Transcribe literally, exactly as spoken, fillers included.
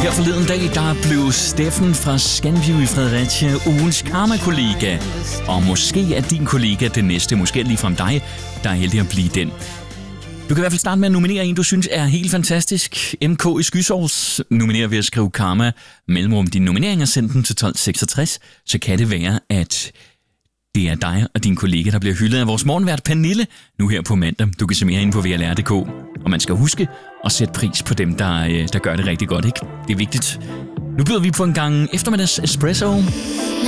Her forleden dag, der blev Steffen fra Scanview i Fredericia ugens karma-kollega. Og måske er din kollega den næste, måske ligefrem dig, der er heldig at blive den. Du kan i hvert fald starte med at nominere en, du synes er helt fantastisk. M K i Skysovs nominerer ved at skrive karma mellemrum dine nomineringer, send den til tolv seksogtres. Så kan det være, at det er dig og din kollega, der bliver hyldet af vores morgenvært Pernille, nu her på mandag. Du kan se mere ind på v l r punktum d k. Og man skal huske at sætte pris på dem, der, der gør det rigtig godt, ikke? Det er vigtigt. Nu byder vi på en gang eftermiddags espresso.